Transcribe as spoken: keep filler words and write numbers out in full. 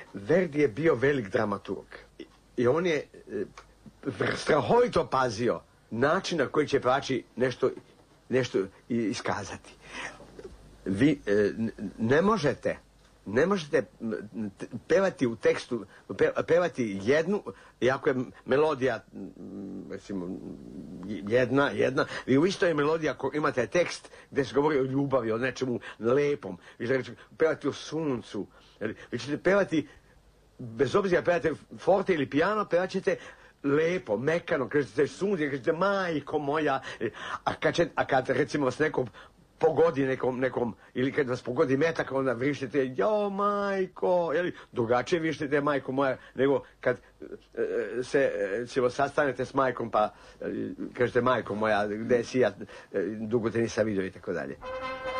Verdi je bio velik dramaturg i on je strahovito pazio način na koji će pevači nešto, nešto iskazati. Vi ne možete ne možete pevati u tekstu, pevati jednu, iako je melodija, recimo, jedna, jedna, i u istoj melodiji ako imate tekst gdje se govori o ljubavi, o nečemu lepom, vi ćete pevati o suncu, vi ćete pevati, bez obzira pevate forte ili piano, pevat ćete lepo, mekano, kažete sunce, kažete majko moja, a kad, će, a kad recimo vas neko pogodi nekom, nekom, ili kad vas pogodi metak, onda vrištite, jo, majko, jeli, drugačije vrištite, majko moja, nego kad e, se, ćemo, sastanete s majkom, pa e, kažete, majko moja, gde si ja, e, dugo te nisam vidio i tako dalje.